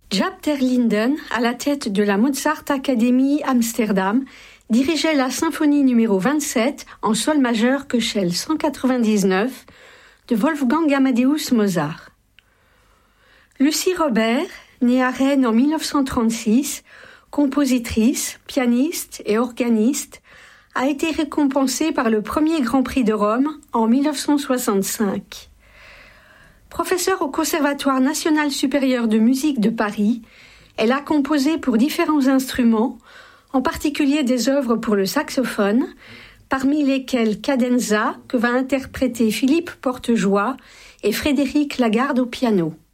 Jaap ter Linden, à la tête de la Mozart Academy Amsterdam, dirigeait la symphonie numéro 27 en sol majeur Köchel 199 de Wolfgang Amadeus Mozart. Lucie Robert, née à Rennes en 1936, compositrice, pianiste et organiste, a été récompensée par le premier Grand Prix de Rome en 1965. Professeure au Conservatoire national supérieur de musique de Paris, elle a composé pour différents instruments, en particulier des œuvres pour le saxophone, parmi lesquelles Cadenza, que va interpréter Philippe Portejoie, et Frédéric Lagarde au piano.